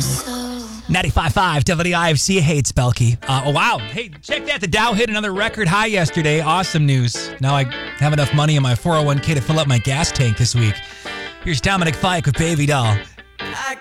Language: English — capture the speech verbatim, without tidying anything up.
ninety-five point five W I F C hates Belky. Uh, oh, wow. Hey, check that. The Dow hit another record high yesterday. Awesome news. Now I have enough money in my four oh one k to fill up my gas tank this week. Here's Dominic Fike with Baby Doll. I